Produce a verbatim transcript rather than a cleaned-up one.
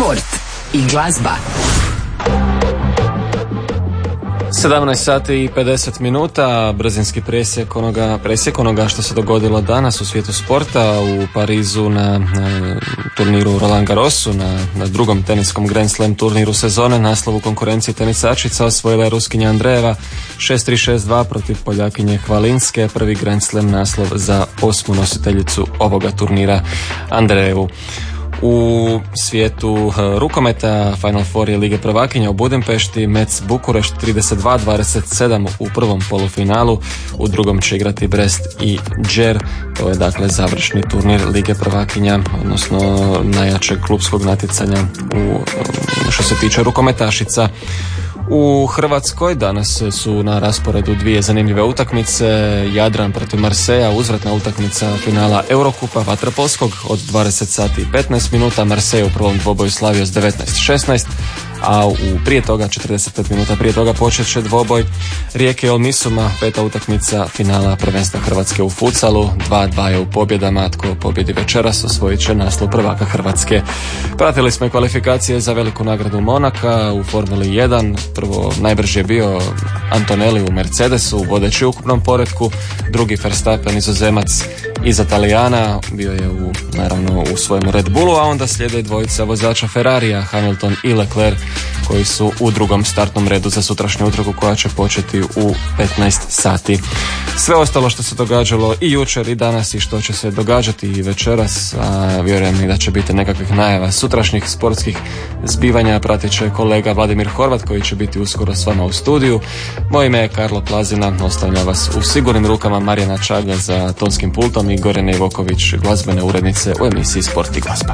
sport i glazba. sedamnaest sati i pedeset minuta, brzinski presjek onoga, presjek onoga što se dogodilo danas u svijetu sporta u Parizu na, na turniru Roland Garrosu, na, na drugom teniskom Grand Slam turniru sezone. Naslov u konkurenciji tenisačica osvojila je Ruskinja Andreeva šest tri šest dva protiv Poljakinje Hvalinske, prvi Grand Slam naslov za osmu nositeljicu ovoga turnira Andreevu. U svijetu uh, rukometa Final Four je Lige prvakinja u Budimpešti, Metz Bukurešt trideset dva dvadeset sedam u prvom polufinalu, u drugom će igrati Brest i Džer. To je dakle završni turnir Lige prvakinja, odnosno najjačeg klupskog natjecanja u, um, što se tiče rukometašica. U Hrvatskoj danas su na rasporedu dvije zanimljive utakmice. Jadran protiv Marseja, uzvratna utakmica finala Eurokupa vaterpolskog od dvadeset sati i petnaest minuta. Marsej u prvom dvoboju slavio s devetnaest šesnaest, a u prije toga, četrdeset pet minuta prije toga, počet će dvoboj Rijeke i Olmisuma, peta utakmica finala prvenstva Hrvatske u futsalu. dva dva je u pobjedama, tko pobjedi večeras osvojit će naslov prvaka Hrvatske. Pratili smo i kvalifikacije za veliku nagradu Monaka u Formuli jedan. Prvo najbrži je bio Antonelli u Mercedesu, vodeći u ukupnom poretku, drugi Verstappen, Nizozemac iza Talijana, bio je u, naravno u svojem Red Bullu, a onda slijede dvojica vozača Ferrarija, Hamilton i Leclerc, koji su u drugom startnom redu za sutrašnju utrku koja će početi u petnaest sati. Sve ostalo što se događalo i jučer i danas i što će se događati i večeras, a vjerujem i da će biti nekakvih najava sutrašnjih sportskih zbivanja, pratit će kolega Vladimir Horvat koji će biti uskoro s vama u studiju. Moje ime je Karlo Plazina, ostavlja vas u sigurnim rukama Marijana Čaglja za tonskim pultom i Gorane Ivoković, glazbene urednice u emisiji Sport i glazba.